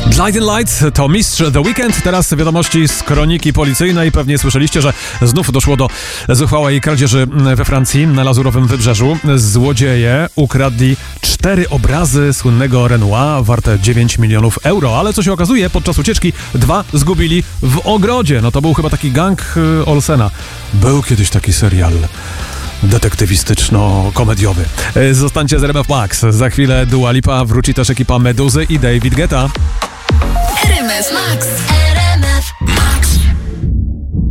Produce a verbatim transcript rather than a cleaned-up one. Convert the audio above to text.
Blinding Lights to mistrz The Weeknd. Teraz wiadomości z kroniki policyjnej. Pewnie słyszeliście, że znów doszło do zuchwałej kradzieży we Francji na Lazurowym Wybrzeżu. Złodzieje ukradli cztery obrazy słynnego Renoira warte dziewięć milionów euro, ale co się okazuje, podczas ucieczki dwa zgubili w ogrodzie. No to był chyba taki gang Olsena. Był kiedyś taki serial detektywistyczno-komediowy. Zostańcie z R M F Max. Za chwilę Dua Lipa, wróci też ekipa Meduzy i David Guetta. R M F Max.